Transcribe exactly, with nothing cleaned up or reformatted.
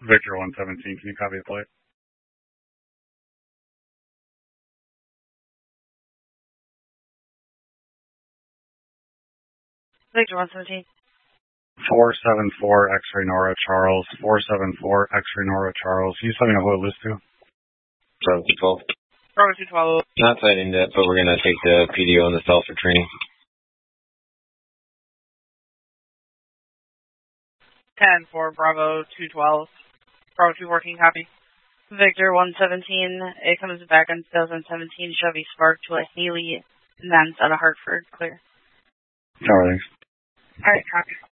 Victor one seventeen, can you copy the flight? Victor one seventeen. four seven four X-ray Nora Charles. four seven four X-ray Nora Charles. Can you just let me know who it lists to? Bravo two twelve. Bravo two twelve. Not sighting that, but we're going to take the P D O on the cell for training. ten for Bravo two twelve. Bravo two fourteen, copy. Victor one seventeen, it comes back on two thousand seventeen Chevy Spark to a Haley Nance out of Hartford, clear. All right, thanks. Alright, copy.